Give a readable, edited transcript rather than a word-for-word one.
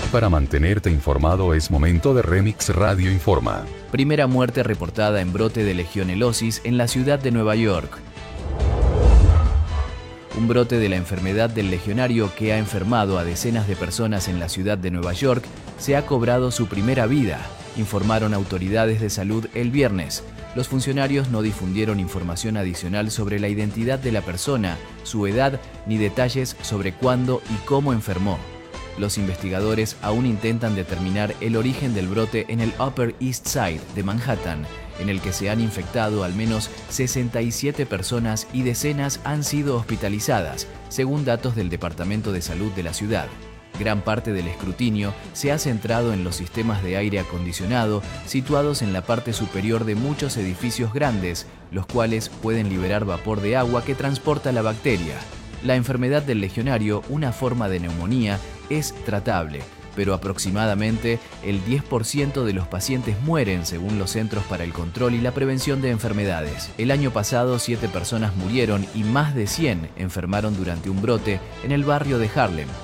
Para mantenerte informado es momento de Remix Radio Informa. Primera muerte reportada en brote de legionelosis en la ciudad de Nueva York. Un brote de la enfermedad del legionario que ha enfermado a decenas de personas en la ciudad de Nueva York se ha cobrado su primera vida, informaron autoridades de salud el viernes. Los funcionarios no difundieron información adicional sobre la identidad de la persona, su edad ni detalles sobre cuándo y cómo enfermó. Los investigadores aún intentan determinar el origen del brote en el Upper East Side de Manhattan, en el que se han infectado al menos 67 personas y decenas han sido hospitalizadas, según datos del Departamento de Salud de la ciudad. Gran parte del escrutinio se ha centrado en los sistemas de aire acondicionado situados en la parte superior de muchos edificios grandes, los cuales pueden liberar vapor de agua que transporta la bacteria. La enfermedad del legionario, una forma de neumonía, es tratable, pero aproximadamente el 10% de los pacientes mueren según los Centros para el Control y la Prevención de Enfermedades. El año pasado 7 personas murieron y más de 100 enfermaron durante un brote en el barrio de Harlem.